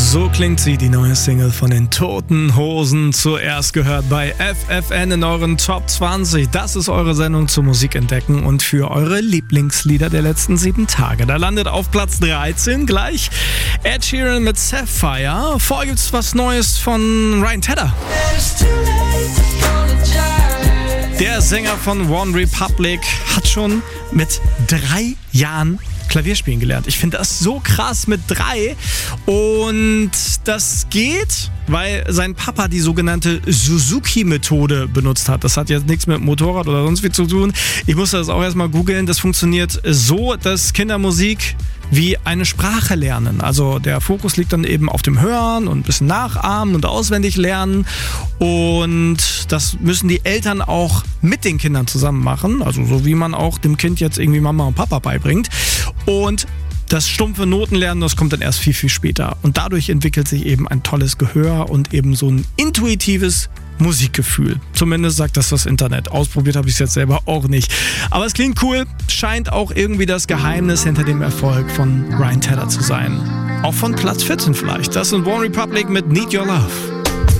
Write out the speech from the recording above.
So klingt sie, die neue Single von den Toten Hosen. Zuerst gehört bei FFN in euren Top 20. Das ist eure Sendung zum Musikentdecken und für eure Lieblingslieder der letzten 7 Tage. Da landet auf Platz 13 gleich Ed Sheeran mit Sapphire. Vorher gibt's was Neues von Ryan Tedder. Der Sänger von One Republic hat schon mit 3 Jahren Klavierspielen gelernt. Ich finde das so krass mit 3 und das geht, weil sein Papa die sogenannte Suzuki-Methode benutzt hat. Das hat jetzt nichts mit Motorrad oder sonst wie zu tun. Ich musste das auch erstmal googeln. Das funktioniert so, dass Kindermusik wie eine Sprache lernen. Also der Fokus liegt dann eben auf dem Hören und ein bisschen nachahmen und auswendig lernen. Und das müssen die Eltern auch mit den Kindern zusammen machen. Also so wie man auch dem Kind jetzt irgendwie Mama und Papa beibringt. Und das stumpfe Notenlernen, das kommt dann erst viel, viel später. Und dadurch entwickelt sich eben ein tolles Gehör und eben so ein intuitives Musikgefühl. Zumindest sagt das Internet. Ausprobiert habe ich es jetzt selber auch nicht. Aber es klingt cool. Scheint auch irgendwie das Geheimnis hinter dem Erfolg von Ryan Tedder zu sein. Auch von Platz 14 vielleicht. Das sind One Republic mit Need Your Love.